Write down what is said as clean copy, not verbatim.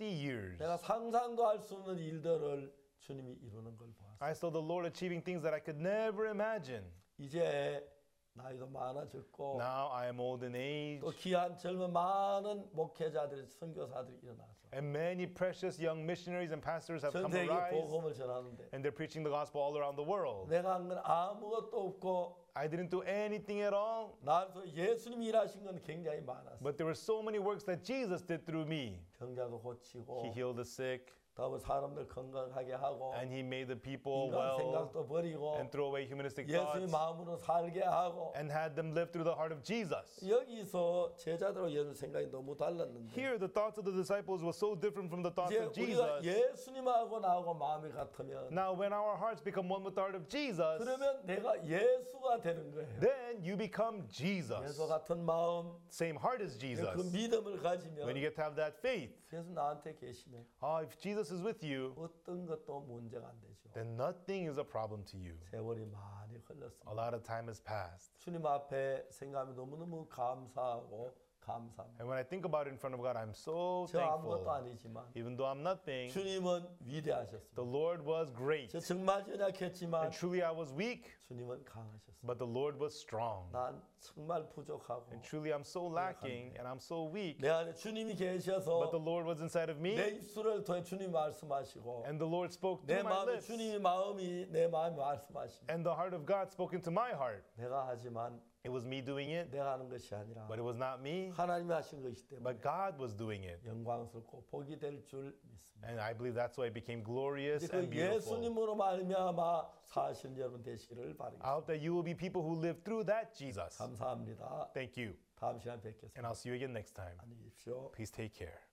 years. 내가 상상도 할 수 없는 일들을 주님이 이루는 걸 보았어요. I saw the Lord achieving things that I could never imagine. 이제 나이도 많아졌고 Now I am old in age, 또 귀한 젊은 많은 목회자들이 선교사들이 일어나서 and many precious young missionaries and pastors have 전 come to 세계 rise, 복음을 전하는데 and they're preaching the gospel all around the world. 내가 한 건 아무것도 없고 I didn't do anything at all, 나서 예수님이 일하신 건 굉장히 많았어요. but there were so many works that Jesus did through me. 병자도 고치고 He healed the sick, 다음에 사람들 건강하게 하고 and he made the people 인간 well, 생각도 버리고 and threw away humanistic 예수님 thoughts, 마음으로 살게 하고 and had them live through the heart of Jesus. 여기서 제자들하고 예수 생각이 너무 달랐는데 Here, the thoughts of the disciples were so different from the thoughts 이제 of 우리가 Jesus. 예수님하고 나하고 마음이 같으면 Now, when our hearts become one with the heart of Jesus, 그러면 내가 예수가 되는 거예요. then you become 예수 Jesus. 같은 마음, Same heart as 그 Jesus. 믿음을 When 가지면 you get to have that faith, 예수 나한테 계시면 if Jesus is with you, 어떤 것도 문제가 안 되죠. then nothing is a problem to you. 세월이 많이 흘렀습니다. A lot of time has passed. 주님 앞에 생각하면 너무너무 감사하고 감사합니다. And when I think about it in front of God, I'm so 저 아무것도 thankful. 아니지만 Even though I'm nothing, 주님은 위대하셨습니다. the Lord was great. 저 정말 연약했지만 And truly I was weak, 주님은 강하셨습니다. but the Lord was strong. 난 정말 부족하고 And truly I'm so lacking and I'm so weak, 내 안에 주님이 but 계셔서 the Lord was inside of 내 me, 입술을 통해 주님이 말씀하시고 and the Lord spoke 내 through my 마음에 lips, 주님의 마음이 내 마음에 말씀하십니다. and the heart of God spoke into my heart. 내가 하지만 It was me doing it, 내가 하는 것이 아니라 but it was not me, 하나님이 하신 것이기 때문에 but God was doing it. 영광스럽고 복이 될 줄 믿습니다. And I believe that's why it became glorious 그 and beautiful. 예수님으로 말미암아 사실 여러분 되시기를 I 바랍니다. hope that you will be people who live through that Jesus. 감사합니다. Thank you. 다음 시간에 And 뵙겠습니다. I'll see you again next time. 안녕히 계십시오. Please take care.